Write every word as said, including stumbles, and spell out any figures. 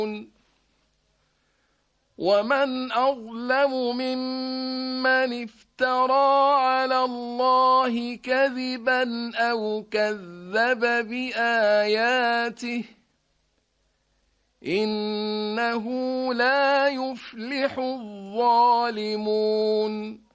ومن أظلم ممن افترى على الله كذبا أو كذب بآياته إنه لا يفلح الظالمون.